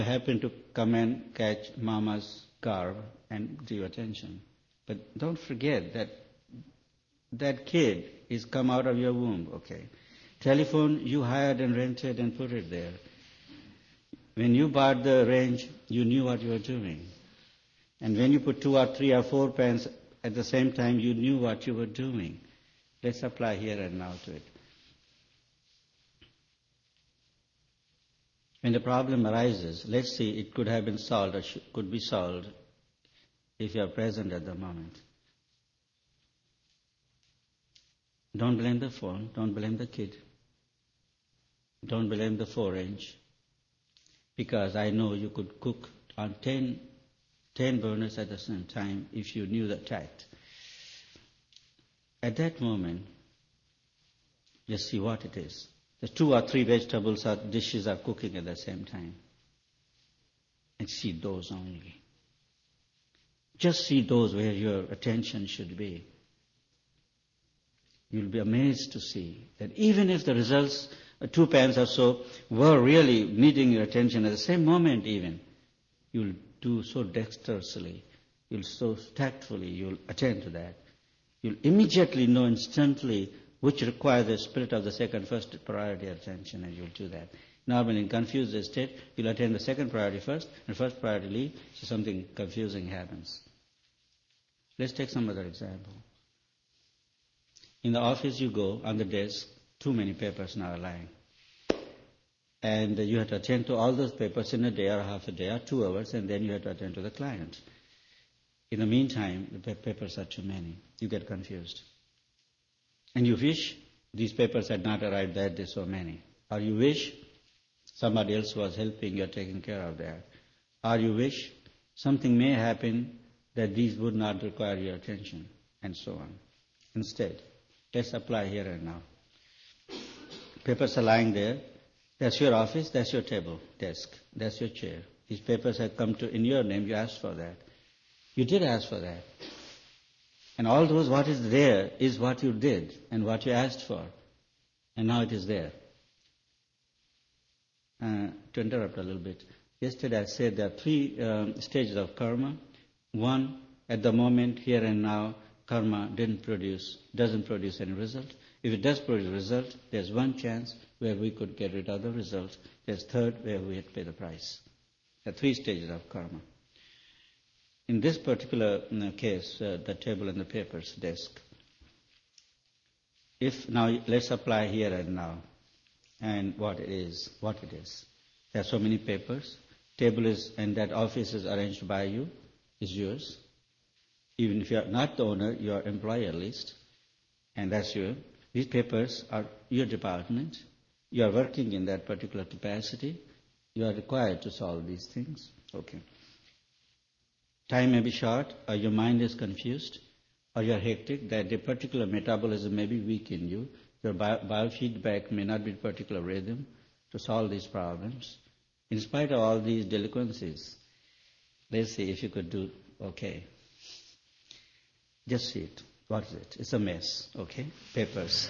happen to come and catch mama's car and give you attention. But don't forget that that kid is come out of your womb, okay? Telephone you hired and rented and put it there. When you bought the range, you knew what you were doing. And when you put 2 or 3 or 4 pens at the same time, you knew what you were doing. Let's apply here and now to it. When the problem arises, let's see, it could have been solved or could be solved if you are present at the moment. Don't blame the phone, don't blame the kid. Don't blame the 4-inch. Because I know you could cook on 10 burners at the same time if you knew the tact. At that moment, just see what it is. The 2 or 3 vegetables or dishes are cooking at the same time. And see those only. Just see those where your attention should be. You'll be amazed to see that even if the results, 2 pans or so, were really needing your attention at the same moment even, you'll do so dexterously, you'll so tactfully, you'll attend to that. You'll immediately know instantly which requires the spirit of the first priority attention, and you'll do that. Normally in confused state, you'll attend the second priority first, and first priority leave, so something confusing happens. Let's take some other example. In the office you go, on the desk, too many papers now are lying. And you have to attend to all those papers in a day or half a day or 2 hours, and then you have to attend to the client. In the meantime, the papers are too many. You get confused. And you wish these papers had not arrived that day so many. Or you wish somebody else was helping you, taking care of that. Or you wish something may happen that these would not require your attention, and so on. Instead, let's apply here and now. Papers are lying there. That's your office, that's your table, desk, that's your chair. These papers have come to in your name, you asked for that. You did ask for that. And all those, what is there is what you did and what you asked for. And now it is there. To interrupt a little bit. Yesterday I said there are 3 stages of karma. 1, at the moment, here and now, karma doesn't produce any result. If it does produce a result, there's 1 chance where we could get rid of the result. There's 3rd where we have to pay the price. There are 3 stages of karma. In this particular case, the table and the papers desk. If now let's apply here and now, and what it is. There are so many papers. Table is, and that office is arranged by you, is yours. Even if you are not the owner, you are employee at least, and that's you. These papers are your department. You are working in that particular capacity. You are required to solve these things. Okay. Time may be short, or your mind is confused, or you are hectic, that the particular metabolism may be weak in you. Your biofeedback may not be in particular rhythm to solve these problems. In spite of all these delinquencies, let's see if you could do okay. Just see it. What is it? It's a mess, okay? Papers.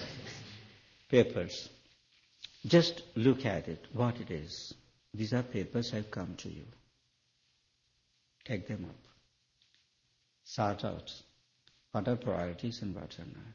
Just look at it, what it is. These are papers have come to you. Take them up. Sort out what are priorities and what are not.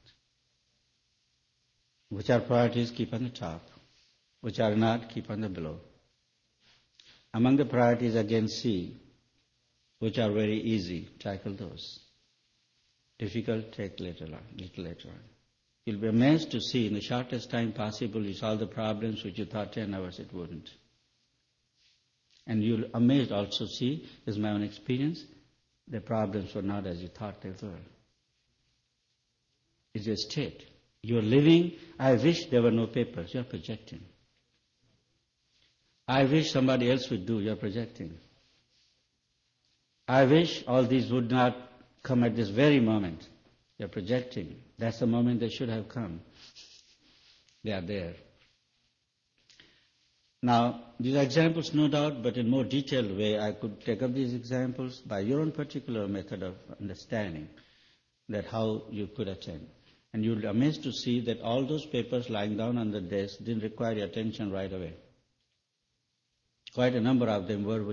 Which are priorities, keep on the top. Which are not, keep on the below. Among the priorities, again, see which are very easy. Tackle those. Difficult, take little later on. You'll be amazed to see in the shortest time possible you solve the problems which you thought 10 hours it wouldn't. And you'll be amazed also see, this is my own experience, the problems were not as you thought they were. It's your state. You're living, I wish there were no papers, you're projecting. I wish somebody else would do, you're projecting. I wish all these would not come at this very moment. You're projecting. That's the moment they should have come. They are there. Now, these are examples, no doubt, but in more detailed way, I could take up these examples by your own particular method of understanding that how you could attend. And you'll be amazed to see that all those papers lying down on the desk didn't require your attention right away. Quite a number of them were